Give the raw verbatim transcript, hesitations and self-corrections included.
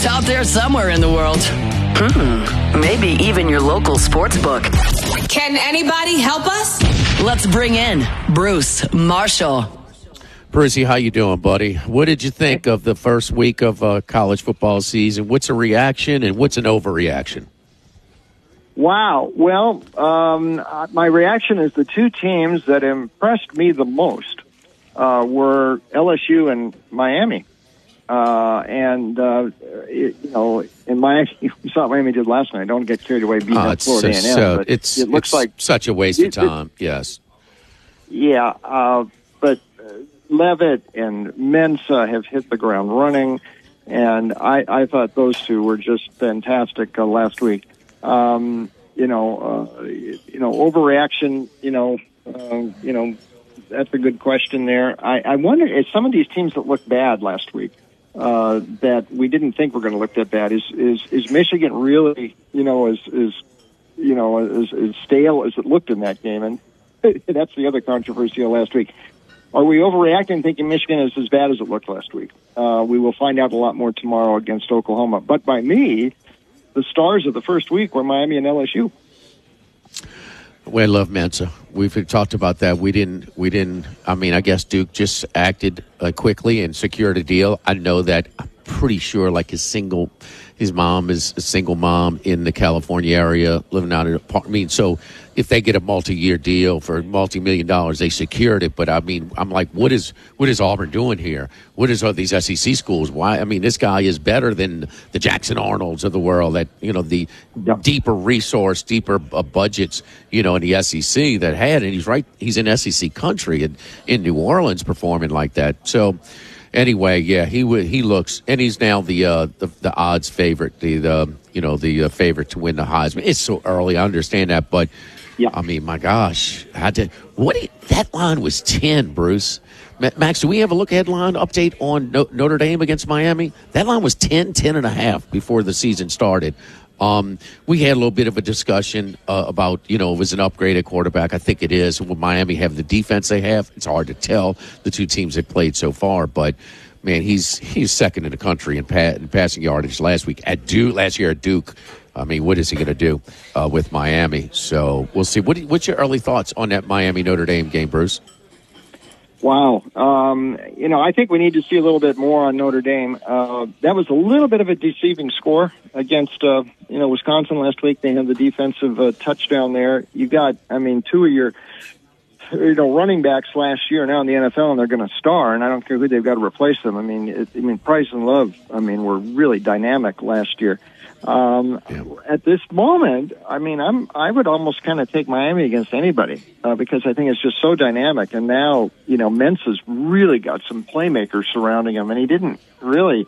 It's out there somewhere in the world. Hmm, maybe even your local sports book. Can anybody help us? Let's bring in Bruce Marshall. Brucey, how you doing, buddy? What did you think of the first week of uh, college football season? What's a reaction and what's an overreaction? Wow. Well, um, my reaction is the two teams that impressed me the most uh, were L S U and Miami. Uh, and, uh, it, you know, in Miami, we saw what Miami did last night. Don't get carried away beating oh, up Florida so, A and M. so but it's, it looks it's like such a waste of it, time, it, yes. Yeah, uh, but Leavitt and Mensa have hit the ground running, and I, I thought those two were just fantastic uh, last week. Um, you know, uh, you know, overreaction. You know, uh, you know, that's a good question there. I, I wonder if some of these teams that looked bad last week, uh, that we didn't think were going to look that bad, is is is Michigan really, you know, as is you know as, as stale as it looked in that game, and that's the other controversy of last week. Are we overreacting, thinking Michigan is as bad as it looked last week? Uh, we will find out a lot more tomorrow against Oklahoma. But by me, the stars of the first week were Miami and L S U. We love Mensa. We've talked about that. We didn't. We didn't. I mean, I guess Duke just acted uh, quickly and secured a deal. I know that. I'm pretty sure, like his single, his mom is a single mom in the California area, living out in an apartment. I mean, so if they get a multi-year deal for multi-million dollars, they secured it. But I mean, I'm like, what is what is Auburn doing here? What is all these S E C schools? Why? I mean, this guy is better than the Jackson Arnolds of the world. That you know, the Yep. deeper resource, deeper uh, budgets, you know, in the S E C that had, and he's right. He's in S E C country and in New Orleans performing like that. So. Anyway, yeah, he w- he looks, and he's now the uh, the, the odds favorite, the, the you know the uh, favorite to win the Heisman. It's so early, I understand that, but Yeah. I mean, my gosh, I did what? Do you, that line was ten, Bruce. Ma- Max, do we have a look ahead line update on no- Notre Dame against Miami? That line was ten, ten and a half before the season started. Um, we had a little bit of a discussion uh, about, you know, it was an upgraded quarterback. I think it is. Will Miami have the defense they have? It's hard to tell. The two teams have played so far, but man, he's he's second in the country in, pa- in passing yardage last week at Duke. Last year at Duke. I mean, what is he going to do uh, with Miami? So we'll see. What, what's your early thoughts on that Miami Notre Dame game, Bruce? Wow. Um, you know, I think we need to see a little bit more on Notre Dame. Uh, that was a little bit of a deceiving score against, uh, you know, Wisconsin last week. They had the defensive uh, touchdown there. You got, I mean, two of your, you know, running backs last year now in the N F L, and they're going to star, and I don't care who they've got to replace them. I mean, it, I mean, Price and Love, I mean, were really dynamic last year. Um, yeah. At this moment, I mean, I'm, I would almost kind of take Miami against anybody, uh, because I think it's just so dynamic. And now, you know, Mensa's really got some playmakers surrounding him, and he didn't really